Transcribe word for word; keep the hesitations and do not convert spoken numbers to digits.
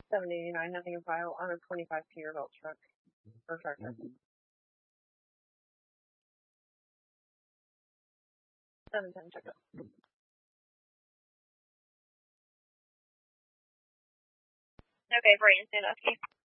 Seven eighty nine, nothing in file on a twenty five Peterbilt truck or tractor. Seven ten check out. Okay, Brandon Sandusky.